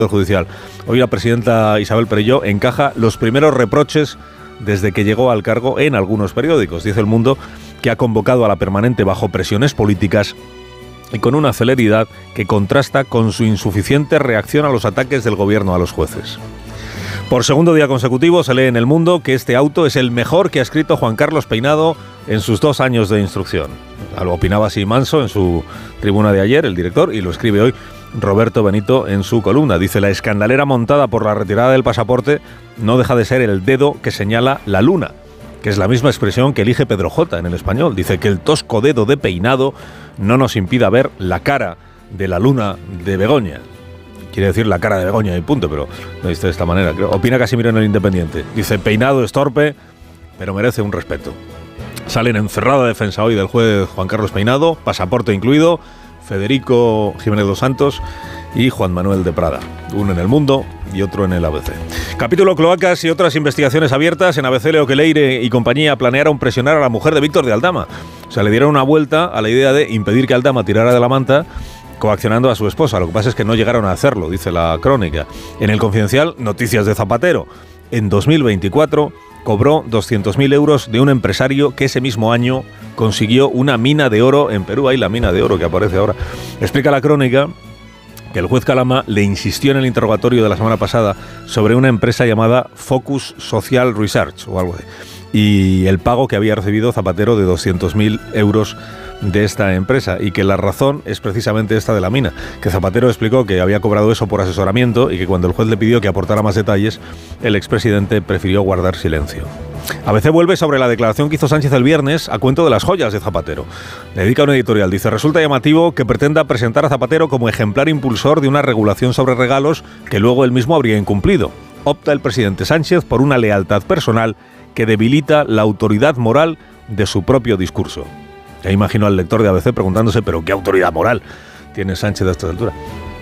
Judicial. Hoy la presidenta Isabel Perelló encaja los primeros reproches desde que llegó al cargo en algunos periódicos. Dice El Mundo que ha convocado a la permanente bajo presiones políticas y con una celeridad que contrasta con su insuficiente reacción a los ataques del gobierno a los jueces. Por segundo día consecutivo se lee en El Mundo que este auto es el mejor que ha escrito Juan Carlos Peinado en sus 2 años de instrucción. Lo opinaba así Manso en su tribuna de ayer, el director, y lo escribe hoy Roberto Benito en su columna. Dice: la escandalera montada por la retirada del pasaporte no deja de ser el dedo que señala la luna, que es la misma expresión que elige Pedro J. en El Español. Dice que el tosco dedo de Peinado no nos impida ver la cara de la luna de Begoña. Quiere decir la cara de Begoña y punto, pero lo dice de esta manera. Opina Casimiro en El Independiente. Dice: Peinado es torpe, pero merece un respeto. Salen en cerrada defensa hoy del juez Juan Carlos Peinado, pasaporte incluido, Federico Jiménez dos Santos y Juan Manuel de Prada. Uno en El Mundo y otro en el ABC. Capítulo cloacas y otras investigaciones abiertas. En ABC leo que Leire y compañía planearon presionar a la mujer de Víctor de Aldama. O sea, le dieron una vuelta a la idea de impedir que Aldama tirara de la manta, coaccionando a su esposa. Lo que pasa es que no llegaron a hacerlo, dice la crónica. En El Confidencial, noticias de Zapatero. En 2024 cobró 200.000 euros de un empresario que ese mismo año consiguió una mina de oro en Perú. Hay la mina de oro que aparece ahora. Explica la crónica que el juez Calama le insistió en el interrogatorio de la semana pasada sobre una empresa llamada Focus Social Research o algo así, y el pago que había recibido Zapatero de 200.000 euros de esta empresa, y que la razón es precisamente esta de la mina, que Zapatero explicó que había cobrado eso por asesoramiento y que cuando el juez le pidió que aportara más detalles, el expresidente prefirió guardar silencio. ABC vuelve sobre la declaración que hizo Sánchez el viernes a cuento de las joyas de Zapatero. Le dedica un editorial, dice: resulta llamativo que pretenda presentar a Zapatero como ejemplar impulsor de una regulación sobre regalos que luego él mismo habría incumplido. Opta el presidente Sánchez por una lealtad personal que debilita la autoridad moral de su propio discurso. Ya imagino al lector de ABC preguntándose: ¿pero qué autoridad moral tiene Sánchez a esta altura?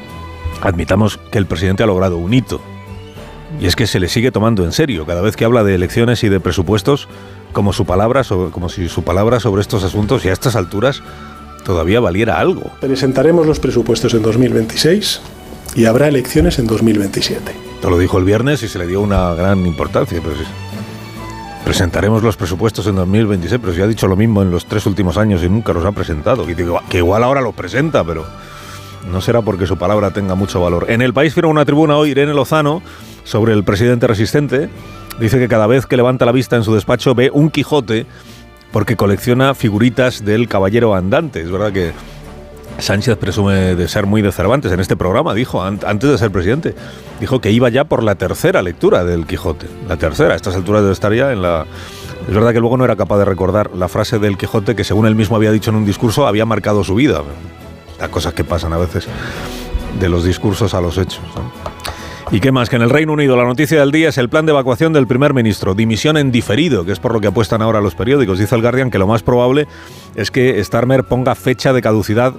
Admitamos que el presidente ha logrado un hito, y es que se le sigue tomando en serio cada vez que habla de elecciones y de presupuestos, como si su palabra sobre estos asuntos y a estas alturas todavía valiera algo. Presentaremos los presupuestos en 2026 y habrá elecciones en 2027. Te lo dijo el viernes y se le dio una gran importancia, pero sí. Presentaremos los presupuestos en 2026, pero si ha dicho lo mismo en los 3 últimos años y nunca los ha presentado. Que igual ahora los presenta, pero no será porque su palabra tenga mucho valor. En El País firma una tribuna hoy Irene Lozano sobre el presidente resistente. Dice que cada vez que levanta la vista en su despacho ve un Quijote porque colecciona figuritas del caballero andante. Es verdad que Sánchez presume de ser muy de Cervantes. En este programa dijo, antes de ser presidente, dijo que iba ya por la 3ª lectura del Quijote. La 3ª, a estas alturas debe estar ya en la... Es verdad que luego no era capaz de recordar la frase del Quijote que, según él mismo había dicho en un discurso, había marcado su vida. Las cosas que pasan a veces de los discursos a los hechos, ¿no? ¿Y qué más? Que en el Reino Unido la noticia del día es el plan de evacuación del primer ministro, dimisión en diferido, que es por lo que apuestan ahora los periódicos. Dice el Guardian que lo más probable es que Starmer se ponga fecha de caducidad,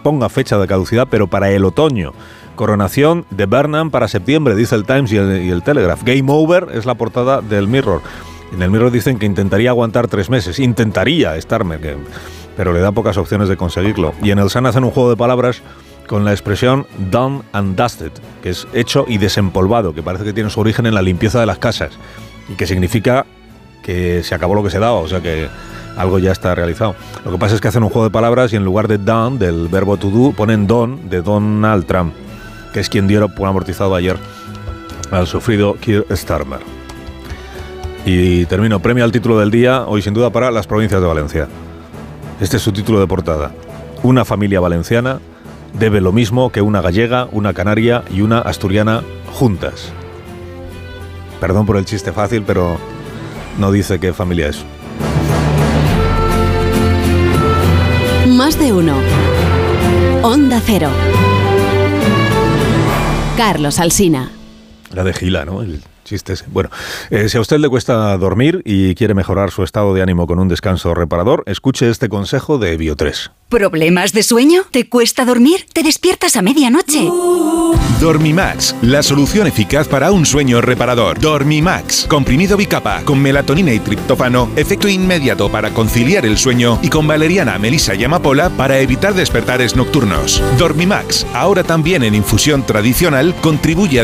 pero para el otoño. Coronación de Burnham para septiembre, dice el Times y el Telegraph. Game over es la portada del Mirror. En el Mirror dicen que intentaría aguantar 3 meses. Intentaría Starmer, pero le da pocas opciones de conseguirlo. Y en el Sun hacen un juego de palabras con la expresión done and dusted, que es hecho y desempolvado, que parece que tiene su origen en la limpieza de las casas y que significa que se acabó lo que se daba, o sea que algo ya está realizado. Lo que pasa es que hacen un juego de palabras y en lugar de done, del verbo to do, ponen done, de Donald Trump, que es quien dio por amortizado ayer al sufrido Keir Starmer. Y termino, premio al título del día, hoy sin duda para Las Provincias de Valencia. Este es su título de portada. Una familia valenciana debe lo mismo que una gallega, una canaria y una asturiana juntas. Perdón por el chiste fácil, pero no dice qué familia es. Más de uno. Onda Cero. Carlos Alsina. La de Gila, ¿no? Chistes. Bueno, si a usted le cuesta dormir y quiere mejorar su estado de ánimo con un descanso reparador, escuche este consejo de Bio3. ¿Problemas de sueño? ¿Te cuesta dormir? ¿Te despiertas a medianoche? Dormimax, la solución eficaz para un sueño reparador. Dormimax, comprimido bicapa, con melatonina y triptófano, efecto inmediato para conciliar el sueño, y con valeriana, melisa y amapola para evitar despertares nocturnos. Dormimax, ahora también en infusión tradicional, contribuye a